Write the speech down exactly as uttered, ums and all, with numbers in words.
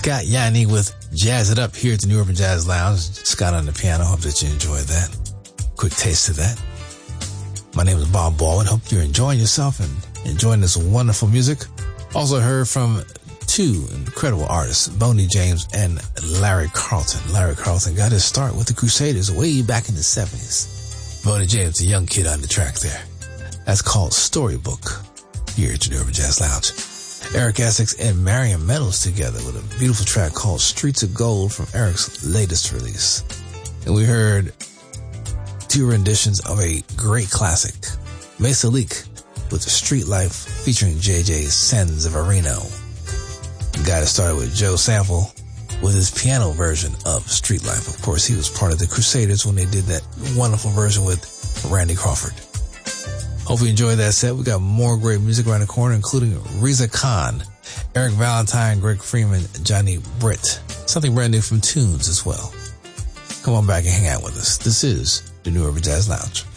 Scott Yanni with Jazz It Up here at the New Urban Jazz Lounge. Scott on the piano. Hope that you enjoyed that. Quick taste of that. My name is Bob Baldwin. Hope you're enjoying yourself and enjoying this wonderful music. Also heard from two incredible artists, Boney James and Larry Carlton. Larry Carlton got his start with the Crusaders way back in the seventies. Boney James, a young kid on the track there. That's called Storybook here at the New Urban Jazz Lounge. Eric Essex and Marion Meadows together with a beautiful track called Streets of Gold from Eric's latest release. And we heard two renditions of a great classic, Mesa Leak with Street Life featuring J J Sanzavarino. Got it started with Joe Sample with his piano version of Street Life. Of course, he was part of the Crusaders when they did that wonderful version with Randy Crawford. Hope you enjoyed that set. We got more great music around the corner, including Reza Khan, Eric Valentine, Greg Freeman, Johnny Britt. Something brand new from Tunes as well. Come on back and hang out with us. This is the New Urban Jazz Lounge.